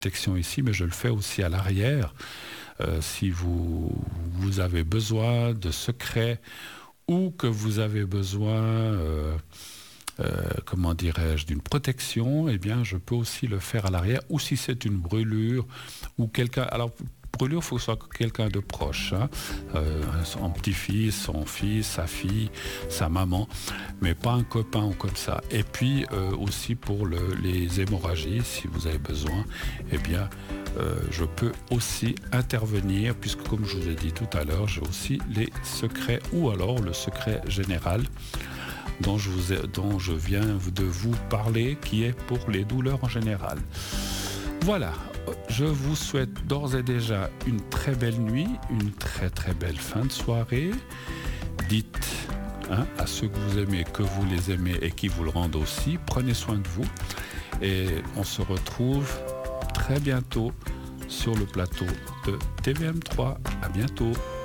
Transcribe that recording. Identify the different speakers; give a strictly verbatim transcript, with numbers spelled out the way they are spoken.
Speaker 1: protection ici, mais je le fais aussi à l'arrière. Euh, si vous, vous avez besoin de secrets ou que vous avez besoin, euh, euh, comment dirais-je, d'une protection, eh bien, je peux aussi le faire à l'arrière. Ou si c'est une brûlure ou quelqu'un... Alors, brûlure, il faut que ce soit quelqu'un de proche, hein. euh, son petit-fils, son fils, sa fille, sa maman, mais pas un copain ou comme ça. Et puis euh, aussi pour le, les hémorragies, si vous avez besoin, eh bien, euh, je peux aussi intervenir, puisque comme je vous ai dit tout à l'heure, j'ai aussi les secrets, ou alors le secret général, dont je, vous ai, dont je viens de vous parler, qui est pour les douleurs en général. Voilà, je vous souhaite d'ores et déjà une très belle nuit, une très très belle fin de soirée. Dites hein, à ceux que vous aimez que vous les aimez et qui vous le rendent aussi. Prenez soin de vous et on se retrouve très bientôt sur le plateau de T V M trois. À bientôt.